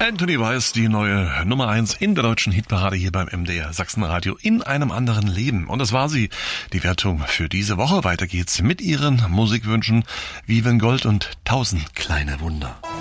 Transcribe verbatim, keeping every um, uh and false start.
Anthony Weiss, die neue Nummer eins in der deutschen Hitparade hier beim M D R Sachsenradio in einem anderen Leben. Und das war sie, die Wertung für diese Woche. Weiter geht's mit ihren Musikwünschen Vivian Gold und tausend kleine Wunder.